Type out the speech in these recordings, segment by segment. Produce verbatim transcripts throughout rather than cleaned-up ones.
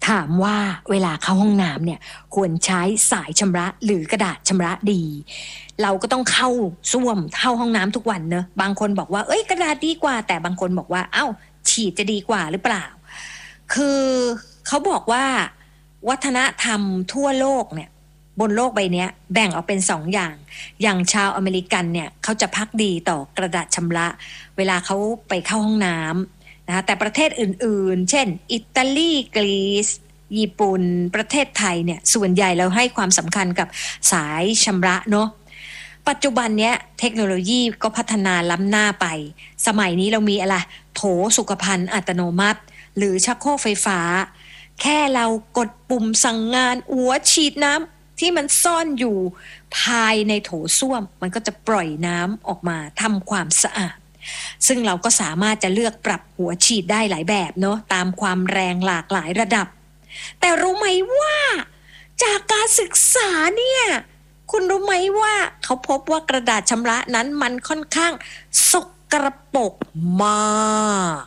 ถามว่าเวลาเข้าห้องน้ำเนี่ยควรใช้สายชำระหรือกระดาษชำระดีเราก็ต้องเข้าส้วมเข้าห้องน้ำทุกวันเนอะบางคนบอกว่าเอ้ยกระดาษดีกว่าแต่บางคนบอกว่าเอ้าฉีดจะดีกว่าหรือเปล่าคือเขาบอกว่าวัฒนธรรมทั่วโลกเนี่ยบนโลกใบนี้แบ่งออกเป็นสองอย่างอย่างชาวอเมริกันเนี่ยเขาจะภักดีต่อกระดาษชำระเวลาเขาไปเข้าห้องน้ำนะแต่ประเทศอื่นๆเช่นอิตาลีกรีซญี่ปุ่นประเทศไทยเนี่ยส่วนใหญ่เราให้ความสำคัญกับสายชำระเนาะปัจจุบันเนี้ยเทคโนโลยีก็พัฒนาล้ำหน้าไปสมัยนี้เรามีอะไรโถสุขภัณฑ์อัตโนมัติหรือชักโครกไฟฟ้าแค่เรากดปุ่มสั่งงานหัวฉีดน้ำที่มันซ่อนอยู่ภายในโถส้วมมันก็จะปล่อยน้ำออกมาทำความสะอาดซึ่งเราก็สามารถจะเลือกปรับหัวฉีดได้หลายแบบเนาะตามความแรงหลากหลายระดับแต่รู้ไหมว่าจากการศึกษาเนี่ยคุณรู้ไหมว่าเขาพบว่ากระดาษชำระนั้นมันค่อนข้างสกปรกมาก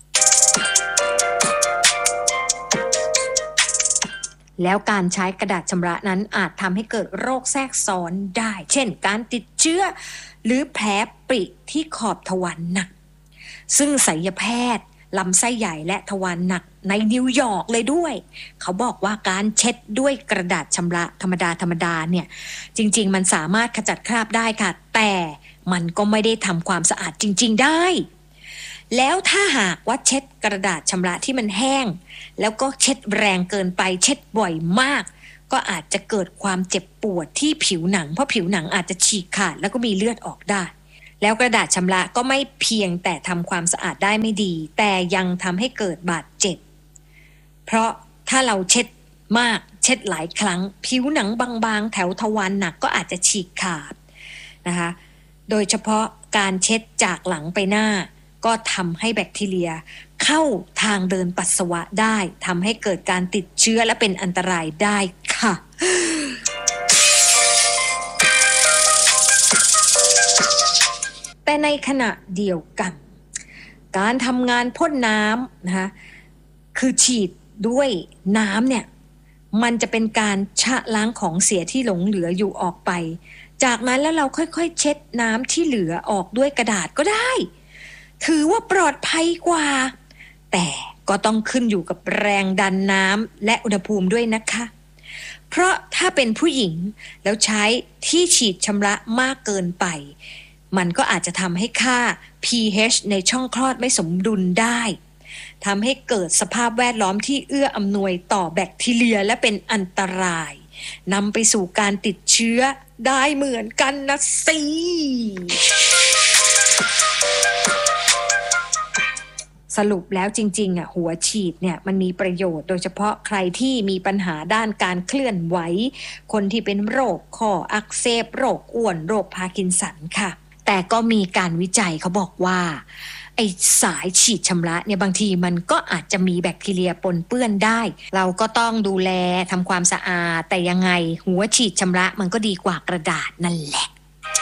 แล้วการใช้กระดาษชำระนั้นอาจทำให้เกิดโรคแทรกซ้อนได้เช่นการติดเชื้อหรือแผลปริที่ขอบทวารหนักซึ่งศัลยแพทย์ลำไส้ใหญ่และทวารหนักในนิวยอร์กเลยด้วยเขาบอกว่าการเช็ดด้วยกระดาษชำระธรรมดาธรรมดาเนี่ยจริงๆมันสามารถขจัดคราบได้ค่ะแต่มันก็ไม่ได้ทำความสะอาดจริงๆได้แล้วถ้าหากว่าเช็ดกระดาษชำระที่มันแห้งแล้วก็เช็ดแรงเกินไปเช็ดบ่อยมากก็อาจจะเกิดความเจ็บปวดที่ผิวหนังเพราะผิวหนังอาจจะฉีกขาดแล้วก็มีเลือดออกได้แล้วกระดาษชำระก็ไม่เพียงแต่ทำความสะอาดได้ไม่ดีแต่ยังทำให้เกิดบาดเจ็บเพราะถ้าเราเช็ดมากเช็ดหลายครั้งผิวหนังบางๆแถวทวารหนักก็อาจจะฉีกขาดนะคะโดยเฉพาะการเช็ดจากหลังไปหน้าก็ทำให้แบคทีเรียเข้าทางเดินปัสสาวะได้ทำให้เกิดการติดเชื้อและเป็นอันตรายได้ค่ะแต่ในขณะเดียวกันการทำงานพ่นน้ำนะคะคือฉีดด้วยน้ำเนี่ยมันจะเป็นการชะล้างของเสียที่หลงเหลืออยู่ออกไปจากนั้นแล้วเราค่อยๆเช็ดน้ำที่เหลือออกด้วยกระดาษก็ได้ถือว่าปลอดภัยกว่าแต่ก็ต้องขึ้นอยู่กับแรงดันน้ำและอุณหภูมิด้วยนะคะเพราะถ้าเป็นผู้หญิงแล้วใช้ที่ฉีดชำระมากเกินไปมันก็อาจจะทำให้ค่า pH ในช่องคลอดไม่สมดุลได้ทำให้เกิดสภาพแวดล้อมที่เอื้ออำนวยต่อแบคทีเรียและเป็นอันตรายนำไปสู่การติดเชื้อได้เหมือนกันนะสิสรุปแล้วจริงๆอ่ะหัวฉีดเนี่ยมันมีประโยชน์โดยเฉพาะใครที่มีปัญหาด้านการเคลื่อนไหวคนที่เป็นโรคข้ออักเสบโรคอ้วนโรคพาร์กินสันค่ะแต่ก็มีการวิจัยเขาบอกว่าไอ้สายฉีดชำระเนี่ยบางทีมันก็อาจจะมีแบคทีเรียปนเปื้อนได้เราก็ต้องดูแลทำความสะอาดแต่ยังไงหัวฉีดชำระมันก็ดีกว่ากระดาษนั่นแหละ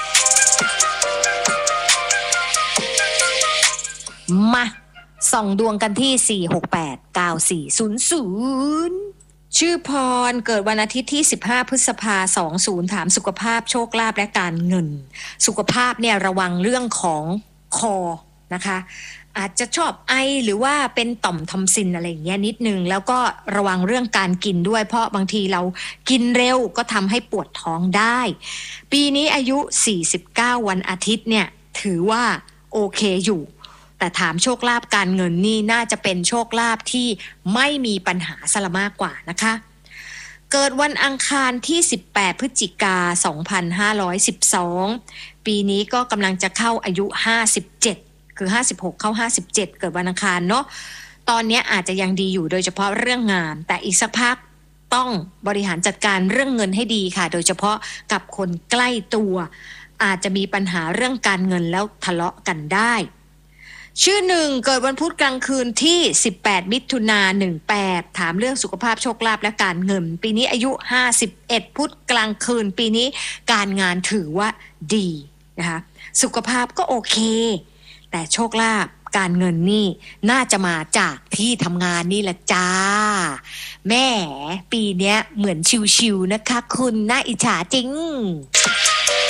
มาส่องดวงกันที่สี่ หก แปด เก้า สี่ ศูนย์ ศูนย์ชื่อพรเกิดวันอาทิตย์ที่สิบห้าพฤษภาคมสองสิบถามสุขภาพโชคลาภและการเงินสุขภาพเนี่ยระวังเรื่องของคอนะคะอาจจะชอบไอหรือว่าเป็นต่อมทอมซินอะไรอย่างเงี้ยนิดนึงแล้วก็ระวังเรื่องการกินด้วยเพราะบางทีเรากินเร็วก็ทำให้ปวดท้องได้ปีนี้อายุสี่สิบเก้าวันอาทิตย์เนี่ยถือว่าโอเคอยู่แต่ถามโชคลาภการเงินนี่น่าจะเป็นโชคลาภที่ไม่มีปัญหาซะละมากกว่านะคะเกิดวันอังคารที่สิบแปดพฤศจิกายนสองพันห้าร้อยสิบสองปีนี้ก็กำลังจะเข้าอายุห้าสิบเจ็ดคือห้าสิบหกเข้าห้าสิบเจ็ดเกิดวันอังคารเนาะตอนนี้อาจจะยังดีอยู่โดยเฉพาะเรื่องงานแต่อีกสักพักต้องบริหารจัดการเรื่องเงินให้ดีค่ะโดยเฉพาะกับคนใกล้ตัวอาจจะมีปัญหาเรื่องการเงินแล้วทะเลาะกันได้ชื่อหนึ่งเกิดวันพุธกลางคืนที่สิบแปดมิถุนายนสิบแปดถามเรื่องสุขภาพโชคลาภและการเงินปีนี้อายุห้าสิบเอ็ดพุธกลางคืนปีนี้การงานถือว่าดีนะคะสุขภาพก็โอเคแต่โชคลาภการเงินนี่น่าจะมาจากที่ทำงานนี่แหละจ้าแม่ปีเนี้ยเหมือนชิวๆนะคะคุณน่าอิจฉาจริง